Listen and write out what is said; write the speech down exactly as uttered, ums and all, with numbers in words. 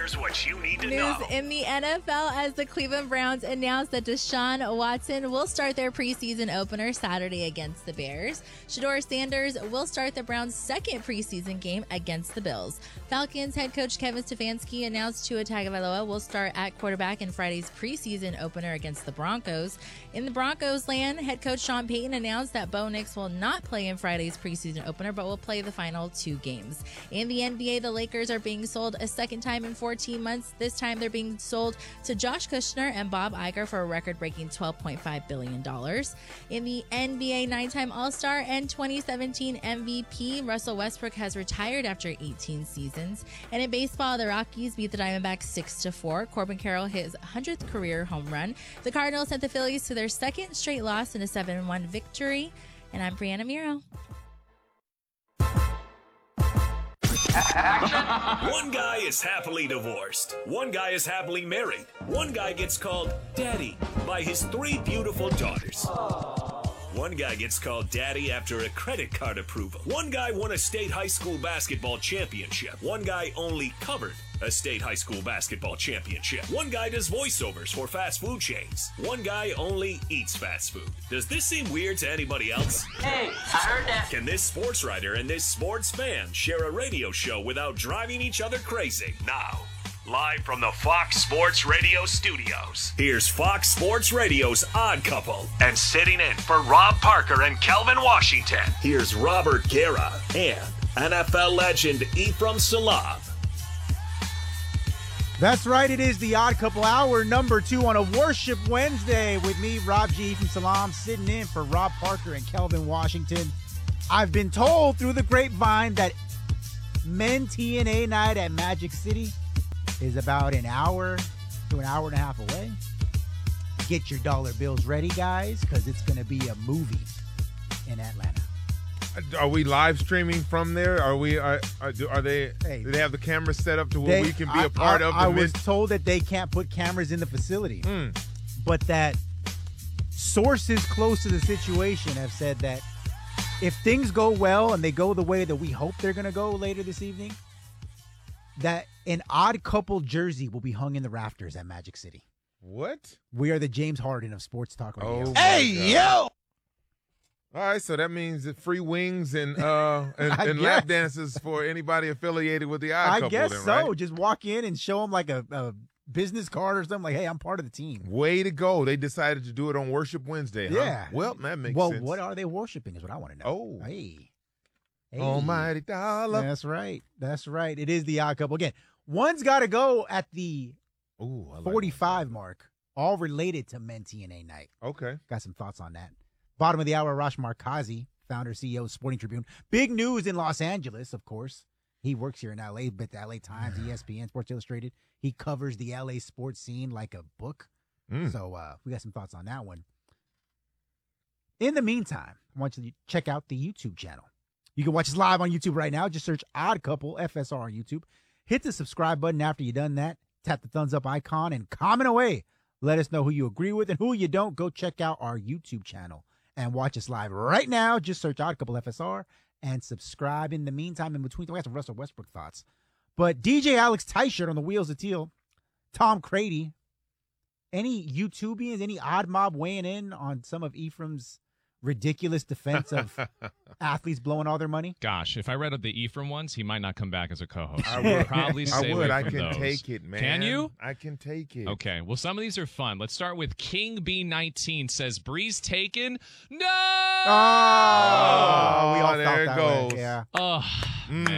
Here's what you need to News know. in the N F L as the Cleveland Browns announced that Deshaun Watson will start their preseason opener Saturday against the Bears. Shedeur Sanders will start the Browns' second preseason game against the Bills. Falcons head coach Kevin Stefanski announced Tua Tagovailoa will start at quarterback in Friday's preseason opener against the Broncos. In the Broncos land, head coach Sean Payton announced that Bo Nix will not play in Friday's preseason opener, but will play the final two games. In the N B A, the Lakers are being sold a second time in fourteen months. This time they're being sold to Josh Kushner and Bob Iger for a record-breaking twelve point five billion dollars. In the N B A, nine-time All-Star and twenty seventeen M V P Russell Westbrook has retired after eighteen seasons. And in baseball, the Rockies beat the Diamondbacks six to four. Corbin Carroll hit his hundredth career home run. The Cardinals sent the Phillies to their second straight loss in a seven one victory. And I'm Brianna Miro. One guy is happily divorced. One guy is happily married. One guy gets called daddy by his three beautiful daughters. One guy gets called daddy after a credit card approval. One guy won a state high school basketball championship. One guy only covered a state high school basketball championship. One guy does voiceovers for fast food chains. One guy only eats fast food. Does this seem weird to anybody else? Hey, I heard that. Can this sports writer and this sports fan share a radio show without driving each other crazy? Now, live from the Fox Sports Radio studios, here's Fox Sports Radio's Odd Couple. And sitting in for Rob Parker and Kelvin Washington, here's Robert Guerra and N F L legend Ephraim Salaam. That's right. It is the Odd Couple Hour, number two on a Worship Wednesday with me, Rob G. from Salam, sitting in for Rob Parker and Kelvin Washington. I've been told through the grapevine that Men T N A night at Magic City is about an hour to an hour and a half away. Get your dollar bills ready, guys, because it's going to be a movie in Atlanta. Are we live streaming from there? Are we? Are, are, are they? Hey, do they have the cameras set up to where they, we can be I, a part I, of? The I mid- was told that they can't put cameras in the facility, mm. but that sources close to the situation have said that if things go well and they go the way that we hope they're going to go later this evening, that an Odd Couple jersey will be hung in the rafters at Magic City. What? We are the James Harden of sports talk radio. Oh, hey, yo! All right, so that means that free wings and uh and, and lap dances for anybody affiliated with the Odd Couple. I guess then, so. Right? Just walk in and show them like a, a business card or something. Like, hey, I'm part of the team. Way to go! They decided to do it on Worship Wednesday. Huh? Yeah. Well, that makes well, sense. Well, what are they worshiping? Is what I want to know. Oh, hey, hey. Almighty dollar. That's right. That's right. It is the Odd Couple again. One's got to go at the Ooh, I like forty-five mark. All related to Men T N A night. Okay. Got some thoughts on that. Bottom of the hour, Rosh Markazi, founder, C E O of Sporting Tribune. Big news in Los Angeles, of course. He works here in L A, but the L A Times, E S P N, Sports Illustrated. He covers the L A sports scene like a book. Mm. So uh, we got some thoughts on that one. In the meantime, I want you to check out the YouTube channel. You can watch us live on YouTube right now. Just search Odd Couple F S R on YouTube. Hit the subscribe button after you've done that. Tap the thumbs up icon and comment away. Let us know who you agree with and who you don't. Go check out our YouTube channel and watch us live right now. Just search Odd Couple F S R and subscribe. In the meantime, in between, we have some Russell Westbrook thoughts. But D J Alex Tyshirt on the Wheels of Teal, Tom Crady, any YouTubians, any odd mob weighing in on some of Ephraim's ridiculous defense of athletes blowing all their money? Gosh, if I read the Ephraim ones, he might not come back as a co-host. I would would probably stay I would. away I from can those. take it, man. Can you? I can take it. Okay. Well, some of these are fun. Let's start with King B nineteen says, Breeze taken? No! Oh, we all there felt it that goes. way. Yeah. Oh, Mm. man.